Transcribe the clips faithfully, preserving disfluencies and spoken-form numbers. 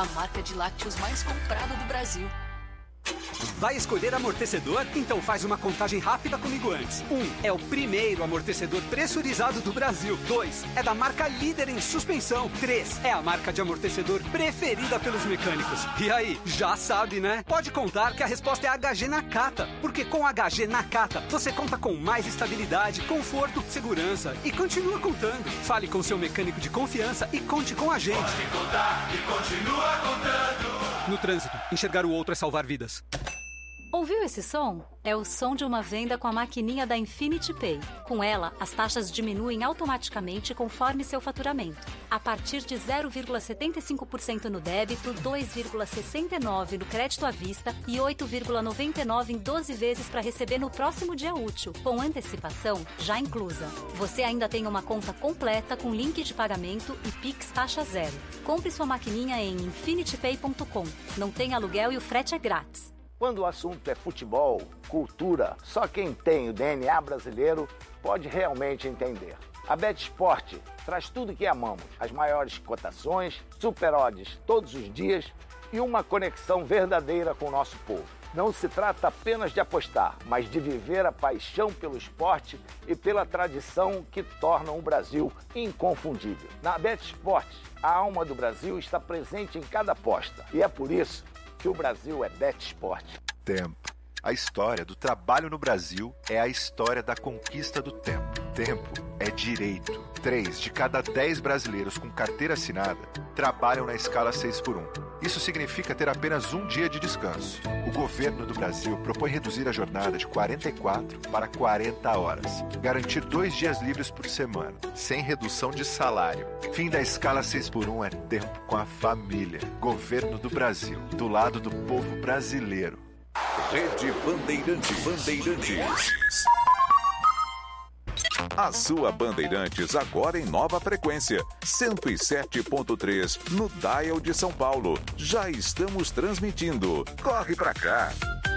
a marca de lácteos mais comprada do Brasil. Vai escolher amortecedor? Então faz uma contagem rápida comigo antes. Um, é o primeiro amortecedor pressurizado do Brasil. Dois, é da marca líder em suspensão. Três, é a marca de amortecedor preferida pelos mecânicos. E aí, já sabe, né? Pode contar que a resposta é H G Nakata. Porque com H G Nakata, você conta com mais estabilidade, conforto, segurança e continua contando. Fale com seu mecânico de confiança e conte com a gente. Pode contar e continua contando. No trânsito, enxergar o outro é salvar vidas. Ouviu esse som? É o som de uma venda com a maquininha da Infinity Pay. Com ela, as taxas diminuem automaticamente conforme seu faturamento. A partir de zero vírgula setenta e cinco por cento no débito, dois vírgula sessenta e nove por cento no crédito à vista e oito vírgula noventa e nove por cento em doze vezes para receber no próximo dia útil, com antecipação já inclusa. Você ainda tem uma conta completa com link de pagamento e Pix taxa zero. Compre sua maquininha em infinity pay ponto com. Não tem aluguel e o frete é grátis. Quando o assunto é futebol, cultura, só quem tem o D N A brasileiro pode realmente entender. A BetSport traz tudo que amamos, as maiores cotações, super odds todos os dias e uma conexão verdadeira com o nosso povo. Não se trata apenas de apostar, mas de viver a paixão pelo esporte e pela tradição que tornam o Brasil inconfundível. Na BetSport, a alma do Brasil está presente em cada aposta e é por isso que o Brasil é BetSport. Tempo. A história do trabalho no Brasil é a história da conquista do tempo. Tempo é direito. Três de cada dez brasileiros com carteira assinada trabalham na escala seis por um. Isso significa ter apenas um dia de descanso. O governo do Brasil propõe reduzir a jornada de quarenta e quatro para quarenta horas. Garantir dois dias livres por semana, sem redução de salário. Fim da escala seis por um é tempo com a família. Governo do Brasil, do lado do povo brasileiro. Rede Bandeirantes. Bandeirantes. A sua Bandeirantes agora em nova frequência, cento e sete ponto três no Dial de São Paulo. Já estamos transmitindo. Corre pra cá.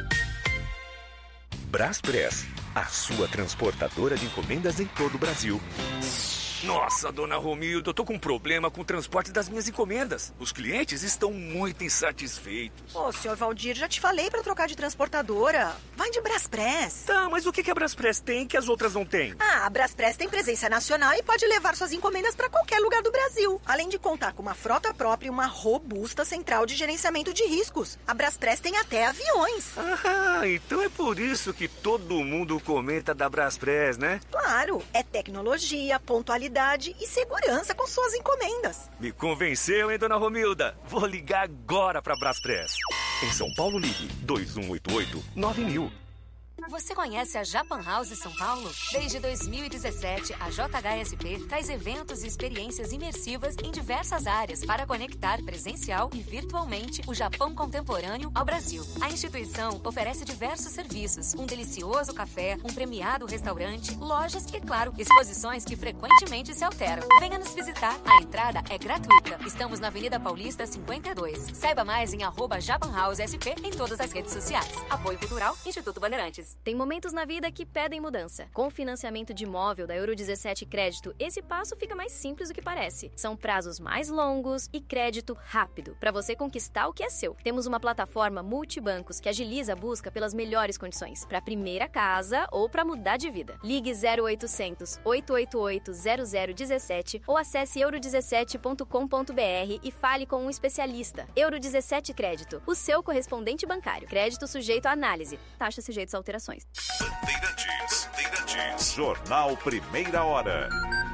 Braspress, a sua transportadora de encomendas em todo o Brasil. Nossa, dona Romilda, eu tô com um problema com o transporte das minhas encomendas. Os clientes estão muito insatisfeitos. Ô, senhor Valdir, já te falei pra trocar de transportadora. Vai de Braspress. Tá, mas o que a Braspress tem que as outras não têm? Ah, a Braspress tem presença nacional e pode levar suas encomendas pra qualquer lugar do Brasil. Além de contar com uma frota própria e uma robusta central de gerenciamento de riscos. A Braspress tem até aviões. Ah, então é por isso que todo mundo comenta da Braspress, né? Claro, é tecnologia, pontualidade e segurança com suas encomendas. Me convenceu, hein, dona Romilda? Vou ligar agora pra Braspress. Em São Paulo, ligue dois um oito oito nove mil. Você conhece a Japan House São Paulo? Desde dois mil e dezessete, a J H S P traz eventos e experiências imersivas em diversas áreas para conectar presencial e virtualmente o Japão contemporâneo ao Brasil. A instituição oferece diversos serviços, um delicioso café, um premiado restaurante, lojas e, claro, exposições que frequentemente se alteram. Venha nos visitar, a entrada é gratuita. Estamos na Avenida Paulista cinquenta e dois. Saiba mais em arroba Japan House S P em todas as redes sociais. Apoio Cultural, Instituto Bandeirantes. Tem momentos na vida que pedem mudança. Com o financiamento de imóvel da Euro dezessete Crédito, esse passo fica mais simples do que parece. São prazos mais longos e crédito rápido, para você conquistar o que é seu. Temos uma plataforma multibancos que agiliza a busca pelas melhores condições, para a primeira casa ou para mudar de vida. Ligue zero oitocentos, oito oito oito, zero zero um sete ou acesse euro dezessete ponto com ponto b r e fale com um especialista. Euro dezessete Crédito, o seu correspondente bancário. Crédito sujeito à análise. Taxa sujeitos a alterações. Bandeirantes, Bandeirantes. Jornal Primeira Hora.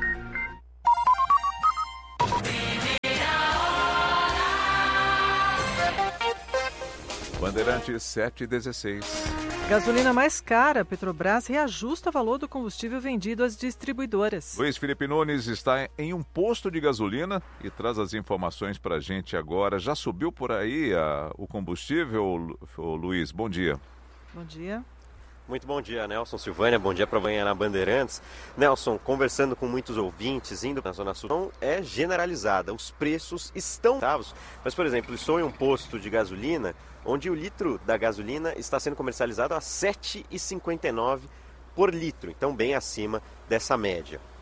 Bandeirantes sete e dezesseis. Gasolina mais cara, Petrobras reajusta o valor do combustível vendido às distribuidoras. Luiz Felipe Nunes está em um posto de gasolina e traz as informações para a gente agora. Já subiu por aí a, o combustível, Luiz? Bom dia. Bom dia. Muito bom dia, Nelson, Silvânia, bom dia para amanhã na Bandeirantes. Nelson, conversando com muitos ouvintes, indo na Zona Sul, não é generalizada, os preços estão bravos. Mas, por exemplo, estou em um posto de gasolina, onde o litro da gasolina está sendo comercializado a sete reais e cinquenta e nove centavos por litro, então bem acima dessa média.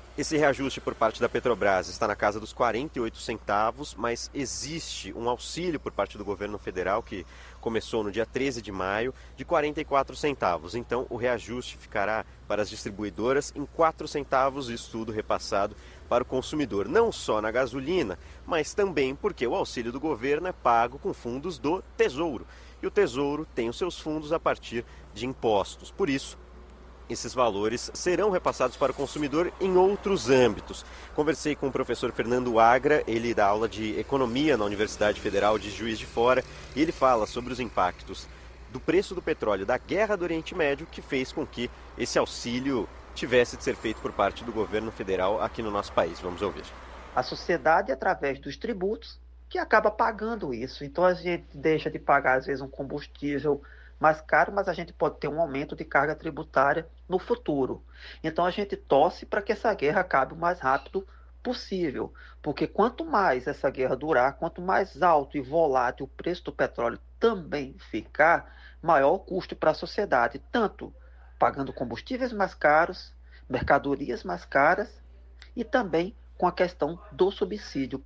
Esse reajuste por parte da Petrobras está na casa dos quarenta e oito centavos, mas existe um auxílio por parte do governo federal que começou no dia treze de maio de quarenta e quatro centavos. Então o reajuste ficará para as distribuidoras em quatro centavos, isso tudo repassado para o consumidor, não só na gasolina, mas também porque o auxílio do governo é pago com fundos do Tesouro. E o Tesouro tem os seus fundos a partir de impostos. Por isso, esses valores serão repassados para o consumidor em outros âmbitos. Conversei com o professor Fernando Agra, ele dá aula de Economia na Universidade Federal de Juiz de Fora, e ele fala sobre os impactos do preço do petróleo da guerra do Oriente Médio, que fez com que esse auxílio tivesse de ser feito por parte do governo federal aqui no nosso país. Vamos ouvir. A sociedade, através dos tributos, que acaba pagando isso. Então a gente deixa de pagar, às vezes, um combustível mais caro, mas a gente pode ter um aumento de carga tributária no futuro. Então a gente torce para que essa guerra acabe o mais rápido possível, porque quanto mais essa guerra durar, quanto mais alto e volátil o preço do petróleo também ficar, maior o custo para a sociedade, tanto pagando combustíveis mais caros, mercadorias mais caras e também com a questão do subsídio.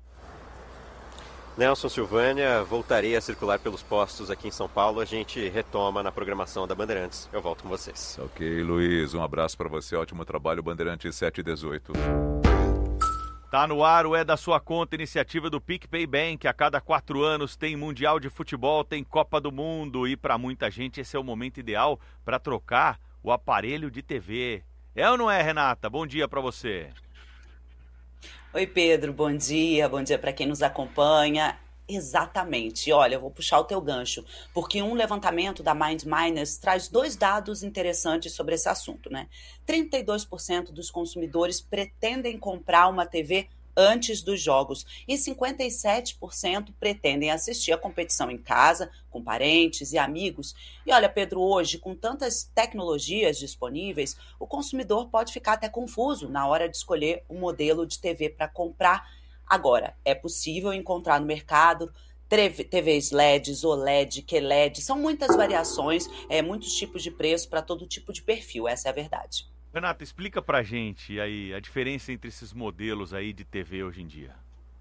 Nelson Silvânia, voltarei a circular pelos postos aqui em São Paulo. A gente retoma na programação da Bandeirantes. Eu volto com vocês. Ok, Luiz. Um abraço para você. Ótimo trabalho, Bandeirantes sete e dezoito. Tá no ar o É da Sua Conta, iniciativa do PicPay Bank. A cada quatro anos tem Mundial de Futebol, tem Copa do Mundo. E para muita gente esse é o momento ideal para trocar o aparelho de T V. É ou não é, Renata? Bom dia para você. Oi, Pedro, bom dia, bom dia para quem nos acompanha. Exatamente, olha, eu vou puxar o teu gancho, porque um levantamento da Mind Miners traz dois dados interessantes sobre esse assunto, né? trinta e dois por cento dos consumidores pretendem comprar uma T V antes dos jogos e cinquenta e sete por cento pretendem assistir a competição em casa, com parentes e amigos. E olha, Pedro, hoje, com tantas tecnologias disponíveis, o consumidor pode ficar até confuso na hora de escolher um modelo de T V para comprar. Agora, é possível encontrar no mercado T Vs L E Ds, O L E D, Q L E D, são muitas variações, é, muitos tipos de preço para todo tipo de perfil, essa é a verdade. Renata, explica pra gente aí a diferença entre esses modelos aí de T V hoje em dia.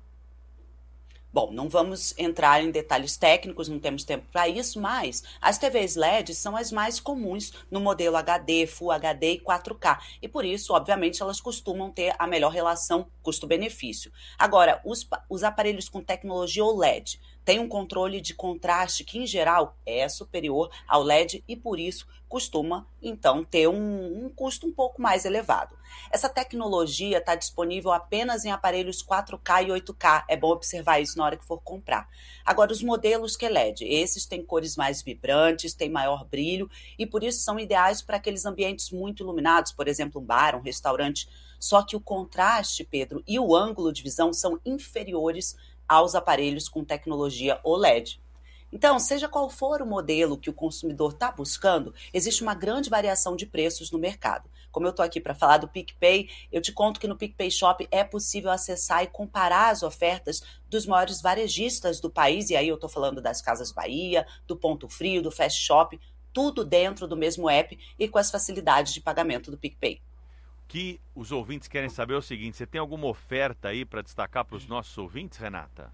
Bom, não vamos entrar em detalhes técnicos, não temos tempo para isso, mas as T Vs L E D são as mais comuns no modelo H D, Full H D e quatro K. E por isso, obviamente, elas costumam ter a melhor relação custo-benefício. Agora, os, os aparelhos com tecnologia O L E D têm um controle de contraste que, em geral, é superior ao L E D e, por isso, costuma, então, ter um, um custo um pouco mais elevado. Essa tecnologia está disponível apenas em aparelhos quatro K e oito K. É bom observar isso na hora que for comprar. Agora, os modelos Q L E D, esses têm cores mais vibrantes, têm maior brilho e, por isso, são ideais para aqueles ambientes muito iluminados, por exemplo, um bar, um restaurante. Só que o contraste, Pedro, e o ângulo de visão são inferiores aos aparelhos com tecnologia O L E D. Então, seja qual for o modelo que o consumidor está buscando, existe uma grande variação de preços no mercado. Como eu estou aqui para falar do PicPay, eu te conto que no PicPay Shop é possível acessar e comparar as ofertas dos maiores varejistas do país, e aí eu estou falando das Casas Bahia, do Ponto Frio, do Fast Shop, tudo dentro do mesmo app e com as facilidades de pagamento do PicPay. O que os ouvintes querem saber é o seguinte, você tem alguma oferta aí para destacar para os nossos ouvintes, Renata?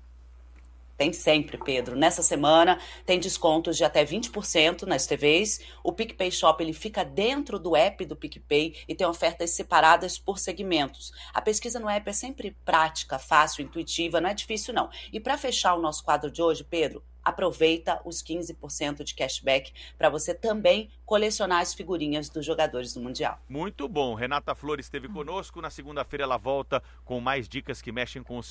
Tem sempre, Pedro. Nessa semana tem descontos de até vinte por cento nas T Vs. O PicPay Shop ele fica dentro do app do PicPay e tem ofertas separadas por segmentos. A pesquisa no app é sempre prática, fácil, intuitiva, não é difícil não. E para fechar o nosso quadro de hoje, Pedro, aproveita os quinze por cento de cashback para você também colecionar as figurinhas dos jogadores do Mundial. Muito bom. Renata Flores esteve conosco. Na segunda-feira ela volta com mais dicas que mexem com o